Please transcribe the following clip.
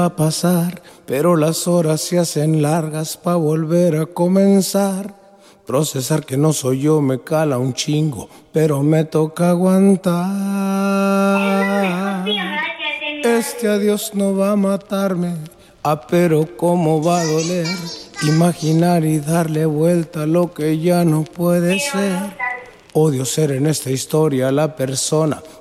a pasar, pero las horas se hacen largas pa' volver a comenzar. Procesar que no soy yo me cala un chingo, pero me toca aguantar. Este adiós no va a matarme, pero cómo va a doler. Imaginar y darle vuelta a lo que ya no puede ser. Odio ser en esta historia la persona